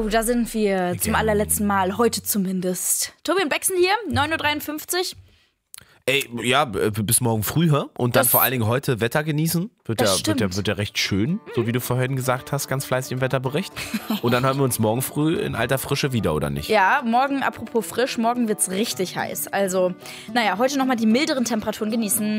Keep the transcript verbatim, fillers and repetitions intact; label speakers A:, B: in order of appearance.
A: Jo, da sind wir zum allerletzten Mal, heute zumindest. Tobi und Bexen hier, neun Uhr dreiundfünfzig.
B: Ey, ja, bis morgen früh, hä? Und dann
A: Das-
B: vor allen Dingen heute Wetter genießen. Wird
A: Das
B: ja, wird,
A: stimmt.
B: ja, wird ja recht schön, so wie du vorhin gesagt hast, ganz fleißig im Wetterbericht. Und dann hören wir uns morgen früh in alter Frische wieder, oder nicht?
A: Ja, morgen, apropos frisch, morgen wird's richtig heiß. Also, naja, heute nochmal die milderen Temperaturen genießen.